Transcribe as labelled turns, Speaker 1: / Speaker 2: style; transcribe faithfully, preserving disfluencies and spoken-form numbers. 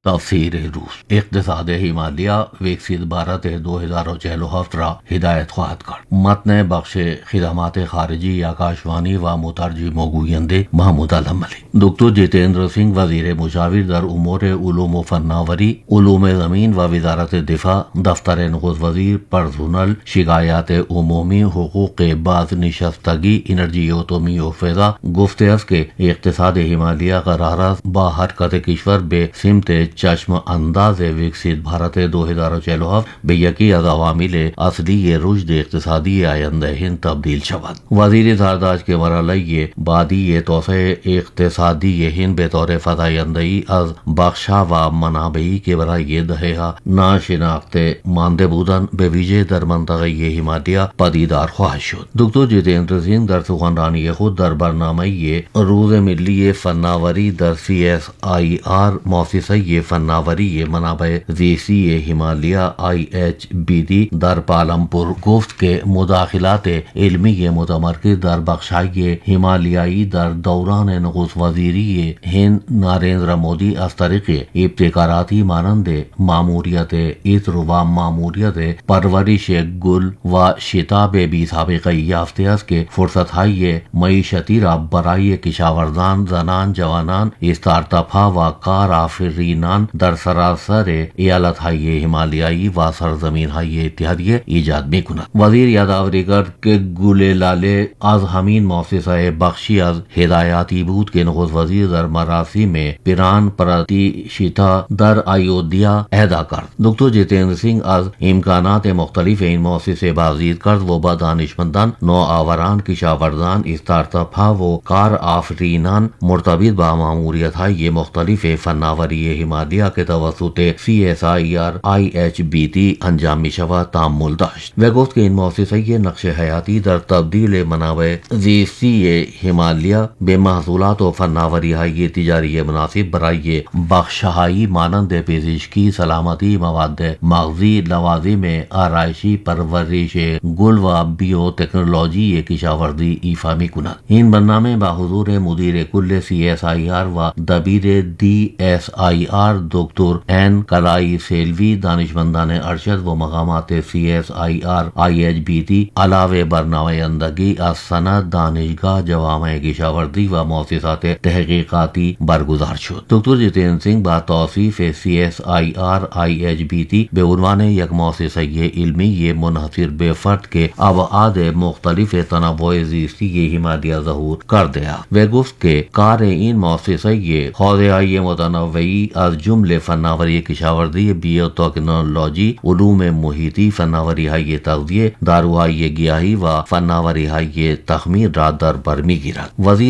Speaker 1: تفسیر روس اقتصاد হিমালয়া ویکسید بھارت دو ہزار و چهل و هفت را هدایت خواهد کرد. متن بخش خدمات خارجی آکاشوانی و مترجم و گوینده محمود علملی. دکتر جتیندر سنگھ وزیر مشاور در امور علوم و فناوری، علوم زمین و وزارت دفاع، دفتر نخست وزیر، پرسونل، شکایات عمومی، حقوق بازنشستگی، انرژی اتمی و فضا گفته است که اقتصاد হিমালয়া قرار است با حرکت کشور به سمت چشم انداز ویکسید بھارت دو ہزار و چهل و هفت به یکی از عوامل اصلی رشد اقتصادی آینده هند تبدیل شود. وزیر زرداشت که مرحله بعدی توسعه اقتصادی هند به طور فزاینده‌ای از بخش‌ها و منابعی که برای دهه‌ها ناشناخته مانده بودند به ویژه در منطقه হিমালয়া پدیدار خواهد شد. دکتر جتیندر سنگھ در سخنرانی خود در برنامه روز ملی فناوری در C S I R مؤسسه فناوری منابع زیستی Himalaya I H be the در پالمپور گفت که مداخلات علمی متمرکز در بخش‌های হিমাلیایی در دوران نخست وزیری هند نریندر مودی از طریق ابتکاراتی مانند ماموریت عطر و ماموریت پرورش گل و شتاب بی سابقه یافته است که فرصت‌های معیشتی را برای کشاورزان، زنان، جوانان، استارتاپ ها و کارآفرینان در سراسر ایالت‌های হিমাلیایی و سرزمین‌های اتحادیه ایجاد می‌کند. وزیر یادآوری کرد که گولیلاله از همین مؤسسه بخشی از هدایاتی بود که نخست وزیر در مراسم پران پرتیشتا در ایودھیا اهدا کرد. دکتر جتیندر سنگھ از امکانات مختلف این مؤسسه بازدید کرد و با دانشمندان، نوآوران، کشاورزان، استارتاپ ها و کارآفرینان مرتبط با ماموریت‌های مختلف فناوری হিমালয়া که توسط C S I R I H be تی انجام می شود تأمل داشت و گفت که این مؤسسه نقش حیاتی در تبدیل منابع زیستی হিমালیا به محصولات و فناوری های تجاری مناسب برای بخش‌هایی مانند پزشکی، سلامتی، مواد مغذی، لوازم آرایشی، پرورش گل و بیو تکنولوژی کشاورزی ایفا می کند. این برنامه با حضور مدیر کل سی ایس آئی آر و دبیر دی ایس آئی آر دکتر این کلائی سیلوی، دانشمندان ارشد و مقامات C S I R I H be تی علاوه بر نمایندگی از صنعت، دانشگاه، جوامع کشاورزی و مؤسسات تحقیقاتی برگزار شد. دکتر جتیندر سنگھ با توصیف C S I R I H be تی به عنوان یک مؤسسه علمی منحصر به فرد که ابعاد مختلف تنوع زیستی হিমালয়া ظهور کرده است و گفت که کار این مؤسسه حوزه‌های متنوعی از جمله فناوری کشاورزی، بیوتکنولوژی، علوم محیطی، فناوری های تغذیه، داروهای گیاهی و فناوری های تخمیر را در بر میگیرد. وزیر